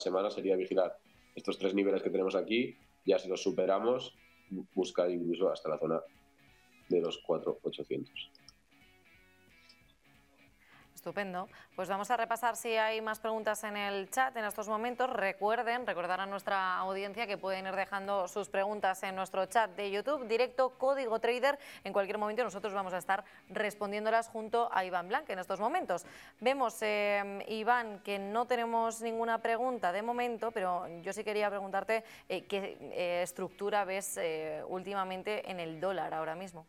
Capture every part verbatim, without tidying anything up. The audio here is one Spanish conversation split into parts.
semana sería vigilar estos tres niveles que tenemos aquí, ya si los superamos, buscar incluso hasta la zona de los cuatro mil ochocientos. Estupendo. Pues vamos a repasar si hay más preguntas en el chat en estos momentos. Recuerden, recordar a nuestra audiencia que pueden ir dejando sus preguntas en nuestro chat de YouTube, directo Código Trader. En cualquier momento nosotros vamos a estar respondiéndolas junto a Iván Blanc en estos momentos. Vemos, eh, Iván, que no tenemos ninguna pregunta de momento, pero yo sí quería preguntarte eh, qué eh, estructura ves eh, últimamente en el dólar ahora mismo.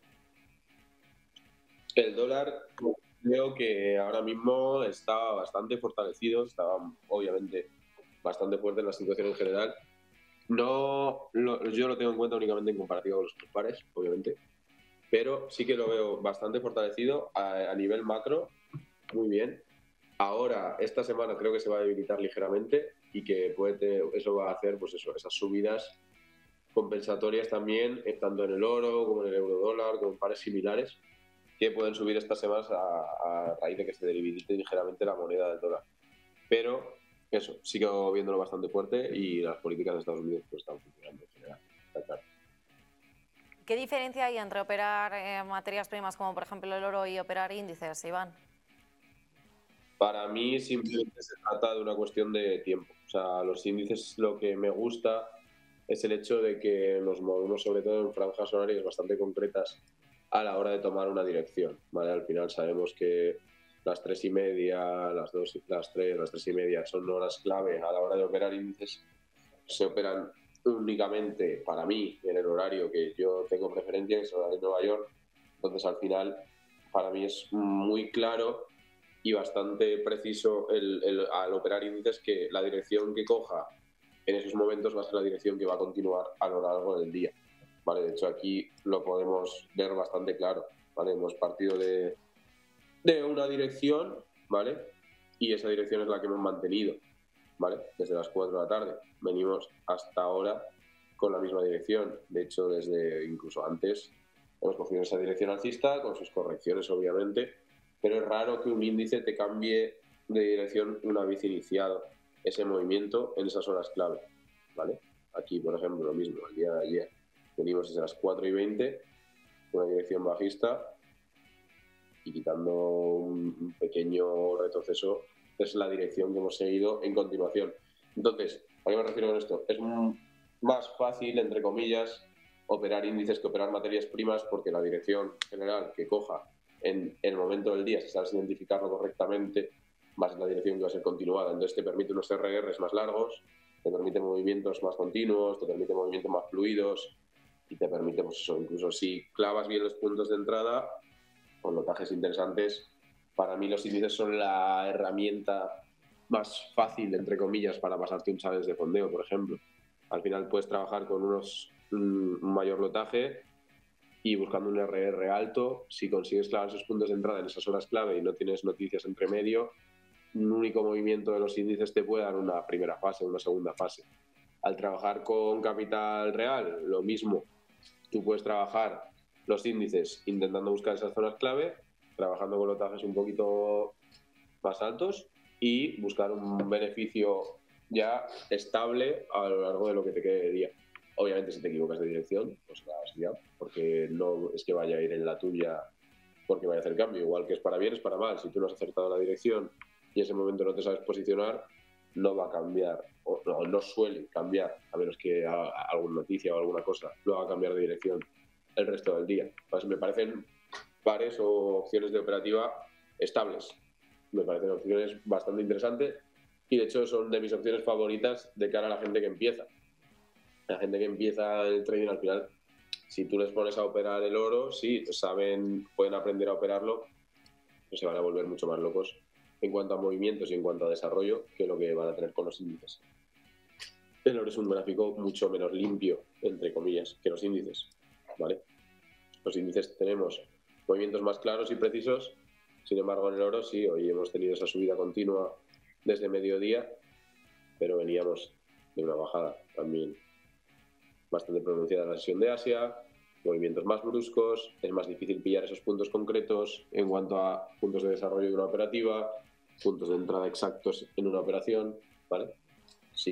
El dólar... Creo que ahora mismo está bastante fortalecido, está obviamente bastante fuerte en la situación en general. No, lo, yo lo tengo en cuenta únicamente en comparativa con los pares, obviamente, pero sí que lo veo bastante fortalecido a, a nivel macro, muy bien. Ahora, esta semana creo que se va a debilitar ligeramente y que puede, eso va a hacer pues eso, esas subidas compensatorias también, tanto en el oro como en el euro dólar, como en pares similares, que pueden subir estas semanas a, a raíz de que se debilite ligeramente la moneda del dólar. Pero eso, sigo viéndolo bastante fuerte y las políticas de Estados Unidos pues están funcionando en general. Está claro. ¿Qué diferencia hay entre operar eh, materias primas como por ejemplo el oro y operar índices, Iván? Para mí simplemente se trata de una cuestión de tiempo. O sea, los índices lo que me gusta es el hecho de que nos movemos sobre todo en franjas horarias bastante concretas a la hora de tomar una dirección, ¿vale? Al final sabemos que las tres y media, las dos, las tres, las tres y media son horas clave a la hora de operar índices. Se operan únicamente, para mí, en el horario que yo tengo preferencia, que es el horario de Nueva York. Entonces, al final, para mí es muy claro y bastante preciso el, el, al operar índices que la dirección que coja en esos momentos va a ser la dirección que va a continuar a lo largo del día. ¿Vale? De hecho, aquí lo podemos ver bastante claro, ¿vale? Hemos partido de, de una dirección, ¿vale? Y esa dirección es la que hemos mantenido, ¿vale? Desde las cuatro de la tarde. Venimos hasta ahora con la misma dirección. De hecho, desde incluso antes hemos cogido esa dirección alcista, con sus correcciones, obviamente, pero es raro que un índice te cambie de dirección una vez iniciado ese movimiento en esas horas clave, ¿vale? Aquí, por ejemplo, lo mismo, el día de ayer. Venimos desde las cuatro y veinte, una dirección bajista, y quitando un pequeño retroceso, es la dirección que hemos seguido en continuación. Entonces, ¿a qué me refiero con esto? Es más fácil, entre comillas, operar índices que operar materias primas, porque la dirección general que coja en el momento del día, si sabes identificarlo correctamente, va a ser la dirección que va a ser continuada. Entonces te permite unos R Rs más largos, te permite movimientos más continuos, te permite movimientos más fluidos, y te permite, pues eso, incluso si clavas bien los puntos de entrada, con lotajes interesantes. Para mí los índices son la herramienta más fácil, entre comillas, para pasarte un challenge de fondeo, por ejemplo. Al final puedes trabajar con unos, un mayor lotaje y buscando un R R alto. Si consigues clavar esos puntos de entrada en esas horas clave y no tienes noticias entre medio, un único movimiento de los índices te puede dar una primera fase, una segunda fase. Al trabajar con capital real, lo mismo. Tú puedes trabajar los índices intentando buscar esas zonas clave, trabajando con lotajes un poquito más altos y buscar un beneficio ya estable a lo largo de lo que te quede de día. Obviamente, si te equivocas de dirección, pues la has liado, porque no es que vaya a ir en la tuya porque vaya a hacer cambio. Igual que es para bien, es para mal. Si tú no has acertado la dirección y en ese momento no te sabes posicionar, no va a cambiar, o no, no suele cambiar, a menos que haga alguna noticia o alguna cosa, lo va a cambiar de dirección el resto del día. Pues me parecen pares o opciones de operativa estables. Me parecen opciones bastante interesantes y de hecho son de mis opciones favoritas de cara a la gente que empieza. La gente que empieza el trading, al final, si tú les pones a operar el oro, sí, saben, pueden aprender a operarlo, pero se van a volver mucho más locos en cuanto a movimientos y en cuanto a desarrollo que lo que van a tener con los índices. El oro es un gráfico mucho menos limpio, entre comillas, que los índices, ¿vale? Los índices tenemos movimientos más claros y precisos, sin embargo en el oro sí, hoy hemos tenido esa subida continua desde mediodía, pero veníamos de una bajada también bastante pronunciada en la sesión de Asia, movimientos más bruscos, es más difícil pillar esos puntos concretos en cuanto a puntos de desarrollo de una operativa, puntos de entrada exactos en una operación, ¿vale?